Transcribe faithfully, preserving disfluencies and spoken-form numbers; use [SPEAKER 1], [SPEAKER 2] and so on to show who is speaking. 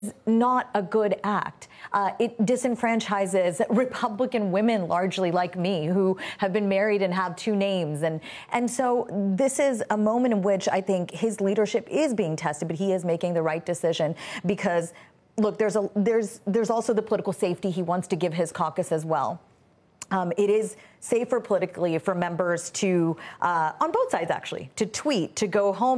[SPEAKER 1] not a good act. Uh, it disenfranchises Republican women, largely like me, who have been married and have two names. And, and so this is a moment in which I think his leadership is being tested, but he is making the right decision because, look, there's, a, there's, there's also the political safety he wants to give his caucus as well. Um, it is safer politically for members to, uh, on both sides actually, to tweet, to go home